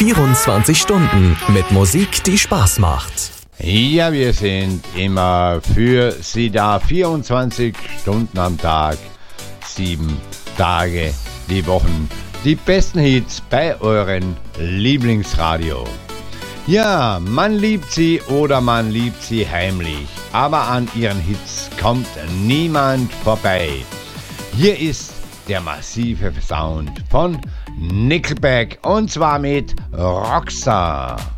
24 Stunden mit Musik, die Spaß macht. Ja, wir sind immer für Sie da, 24 Stunden am Tag, 7 Tage die Wochen. Die besten Hits bei euren Lieblingsradio. Ja, man liebt sie oder man liebt sie heimlich, aber an ihren Hits kommt niemand vorbei. Hier ist der massive Sound von Nickelback und zwar mit Rockstar.